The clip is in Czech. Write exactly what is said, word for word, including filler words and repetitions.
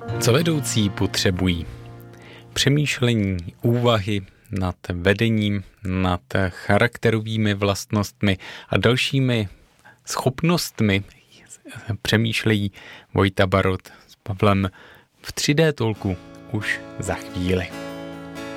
Co vedoucí potřebují? Přemýšlení, úvahy nad vedením, nad charakterovými vlastnostmi a dalšími schopnostmi přemýšlejí Vojta Barot s Pavlem v tři dé Talku už za chvíli.